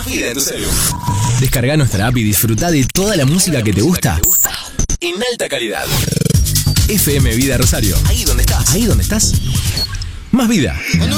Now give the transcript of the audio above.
Más vida en tu celular. Descarga nuestra app y disfruta de toda la música que te gusta en alta calidad. FM Vida Rosario. Ahí donde estás. Más vida.